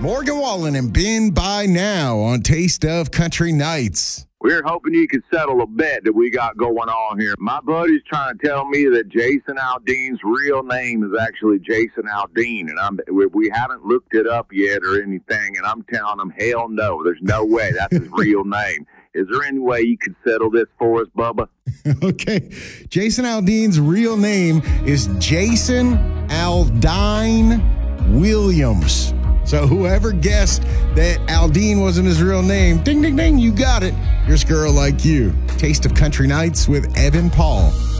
Morgan Wallen and Ben by now on Taste of Country Nights. We're hoping you can settle a bet that we got going on here. My buddy's trying to tell me that Jason Aldean's real name is actually Jason Aldean, and we haven't looked it up yet or anything, and I'm telling him, hell no, there's no way that's his real name. Is there any way you could settle this for us, Bubba? Okay. Jason Aldean's real name is Jason Aldean Williams. So whoever guessed that Aldean wasn't his real name, ding, ding, ding, you got it. Here's a girl like you. Taste of Country Nights with Evan Paul.